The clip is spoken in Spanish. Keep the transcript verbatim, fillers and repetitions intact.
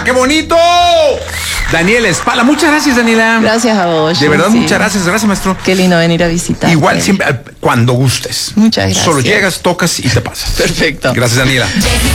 qué bonito! Daniela Espala, muchas gracias, Daniela. Gracias a vos. De verdad, sí. muchas gracias, gracias, maestro. Qué lindo venir a visitar. Igual, siempre, cuando gustes. Muchas gracias. Solo llegas, tocas y te pasas. Perfecto. Gracias, Daniela.